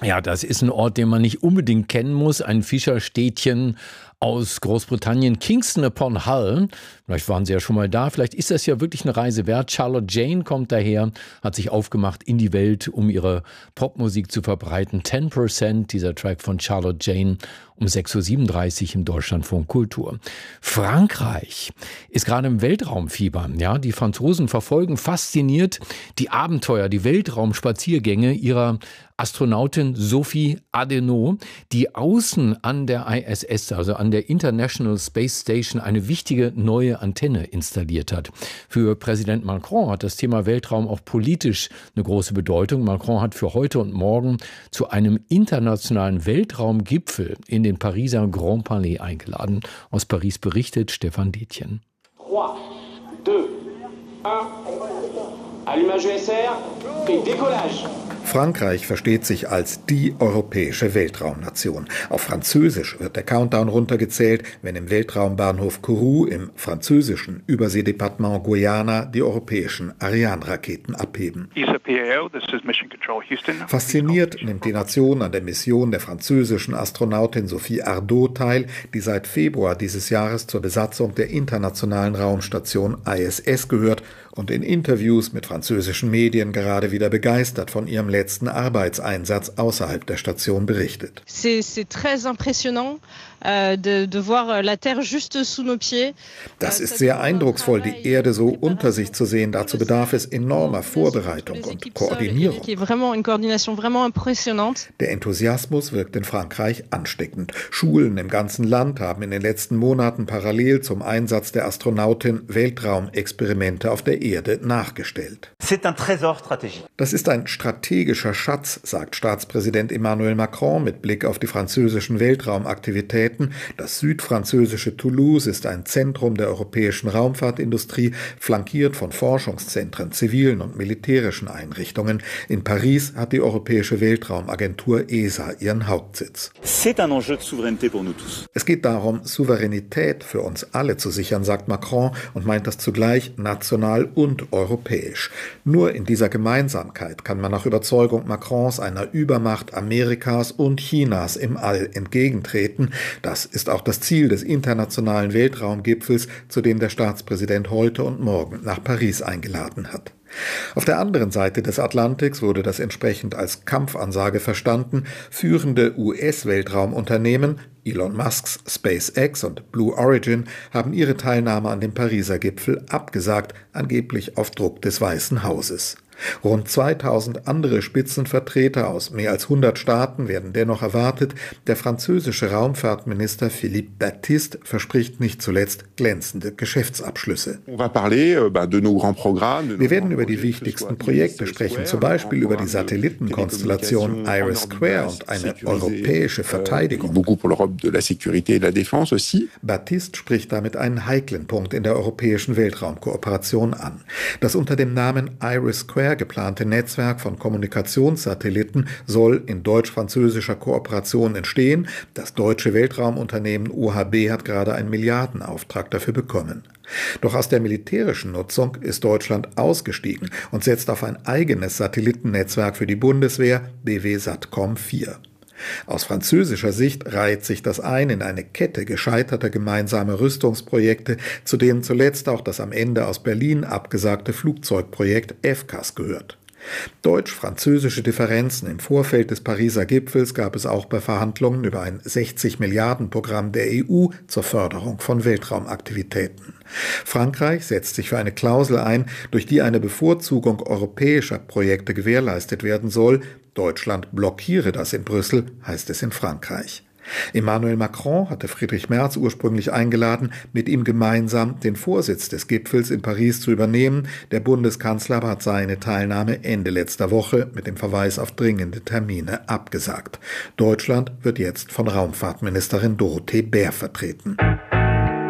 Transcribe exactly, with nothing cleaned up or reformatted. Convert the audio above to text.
Ja, das ist ein Ort, den man nicht unbedingt kennen muss. Ein Fischerstädtchen aus Großbritannien, Kingston upon Hull. Vielleicht waren Sie ja schon mal da. Vielleicht ist das ja wirklich eine Reise wert. Charlotte Jane kommt daher, hat sich aufgemacht in die Welt, um ihre Popmusik zu verbreiten. ten Prozent, dieser Track von Charlotte Jane um sechs Uhr siebenunddreißig im Deutschlandfunk Kultur. Frankreich ist gerade im Weltraumfieber. Ja, die Franzosen verfolgen fasziniert die Abenteuer, die Weltraumspaziergänge ihrer Astronautin Sophie Adenau, die außen an der I S S, also an der International Space Station, eine wichtige neue Antenne installiert hat. Für Präsident Macron hat das Thema Weltraum auch politisch eine große Bedeutung. Macron hat für heute und morgen zu einem internationalen Weltraumgipfel in den Pariser Grand Palais eingeladen. Aus Paris berichtet Stefan Detjen. drei, zwei, eins, Allumage U S R et décollage. Frankreich versteht sich als die europäische Weltraumnation. Auf Französisch wird der Countdown runtergezählt, wenn im Weltraumbahnhof Kourou im französischen Überseedepartement Guyana die europäischen Ariane-Raketen abheben. Fasziniert nimmt die Nation an der Mission der französischen Astronautin Sophie Ardot teil, die seit Februar dieses Jahres zur Besatzung der internationalen Raumstation I S S gehört und in Interviews mit französischen Medien gerade wieder begeistert von ihrem letzten Arbeitseinsatz außerhalb der Station berichtet. C'est, c'est très impressionnant. De, de voir la terre juste sous nos pieds. Das ist sehr eindrucksvoll, die Erde so unter sich zu sehen. Dazu bedarf es enormer Vorbereitung und Koordinierung. Der Enthusiasmus wirkt in Frankreich ansteckend. Schulen im ganzen Land haben in den letzten Monaten parallel zum Einsatz der Astronautin Weltraumexperimente auf der Erde nachgestellt. Das ist ein strategischer Schatz, sagt Staatspräsident Emmanuel Macron mit Blick auf die französischen Weltraumaktivitäten. Das südfranzösische Toulouse ist ein Zentrum der europäischen Raumfahrtindustrie, flankiert von Forschungszentren, zivilen und militärischen Einrichtungen. In Paris hat die Europäische Weltraumagentur E S A ihren Hauptsitz. Es geht darum, Souveränität für uns alle zu sichern, sagt Macron und meint das zugleich national und europäisch. Nur in dieser Gemeinsamkeit kann man nach Überzeugung Macrons einer Übermacht Amerikas und Chinas im All entgegentreten. Das ist auch das Ziel des internationalen Weltraumgipfels, zu dem der Staatspräsident heute und morgen nach Paris eingeladen hat. Auf der anderen Seite des Atlantiks wurde das entsprechend als Kampfansage verstanden. Führende U S-Weltraumunternehmen, Elon Musks SpaceX und Blue Origin, haben ihre Teilnahme an dem Pariser Gipfel abgesagt, angeblich auf Druck des Weißen Hauses. Rund zweitausend andere Spitzenvertreter aus mehr als hundert Staaten werden dennoch erwartet. Der französische Raumfahrtminister Philippe Baptiste verspricht nicht zuletzt glänzende Geschäftsabschlüsse. Wir werden über die wichtigsten Projekte sprechen, zum Beispiel über die Satellitenkonstellation IRIS-Square und eine europäische Verteidigung. Baptiste spricht damit einen heiklen Punkt in der europäischen Weltraumkooperation an. Das unter dem Namen IRIS-Square geplante Netzwerk von Kommunikationssatelliten soll in deutsch-französischer Kooperation entstehen. Das deutsche Weltraumunternehmen U H B hat gerade einen Milliardenauftrag dafür bekommen. Doch aus der militärischen Nutzung ist Deutschland ausgestiegen und setzt auf ein eigenes Satellitennetzwerk für die Bundeswehr, B W SATCOM vier. Aus französischer Sicht reiht sich das ein in eine Kette gescheiterter gemeinsamer Rüstungsprojekte, zu denen zuletzt auch das am Ende aus Berlin abgesagte Flugzeugprojekt F C A S gehört. Deutsch-französische Differenzen im Vorfeld des Pariser Gipfels gab es auch bei Verhandlungen über ein sechzig Milliarden Programm der E U zur Förderung von Weltraumaktivitäten. Frankreich setzt sich für eine Klausel ein, durch die eine Bevorzugung europäischer Projekte gewährleistet werden soll. Deutschland blockiere das in Brüssel, heißt es in Frankreich. Emmanuel Macron hatte Friedrich Merz ursprünglich eingeladen, mit ihm gemeinsam den Vorsitz des Gipfels in Paris zu übernehmen. Der Bundeskanzler hat seine Teilnahme Ende letzter Woche mit dem Verweis auf dringende Termine abgesagt. Deutschland wird jetzt von Raumfahrtministerin Dorothee Bär vertreten.